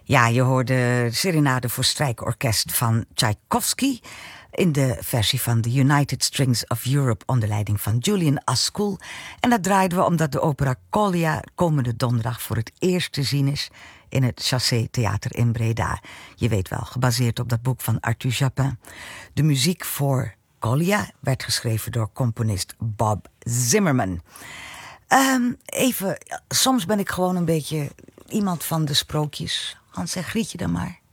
Ja, je hoorde Serenade voor strijkorkest van Tchaikovsky in de versie van The United Strings of Europe onder leiding van Julian Ascoul. En dat draaiden we omdat de opera Kolya komende donderdag voor het eerst te zien is in het Chassé Theater in Breda. Je weet wel, gebaseerd op dat boek van Arthur Japin. De muziek voor Kolya werd geschreven door componist Bob Zimmerman. Soms ben ik gewoon een beetje iemand van de sprookjes. Hans en Grietje dan maar.